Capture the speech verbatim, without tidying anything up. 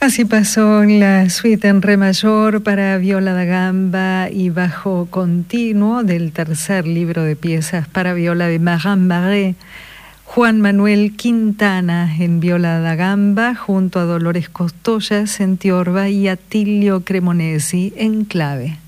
Así pasó la suite en re mayor para viola da gamba y bajo continuo del tercer libro de piezas para viola de Marin Barré, Juan Manuel Quintana en viola da gamba junto a Dolores Costoyas en tiorba y Atilio Cremonesi en clave.